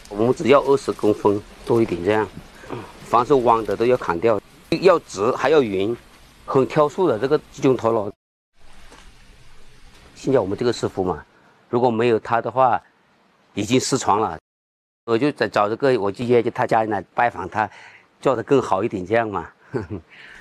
我们只要20公分多一点这样，凡是弯的都要砍掉，要直还要匀，很挑树的这个集中头脑。现在我们这个师傅嘛，如果没有他的话，已经失传了。我就在找这个，我就约他家里来拜访他，做得更好一点这样嘛。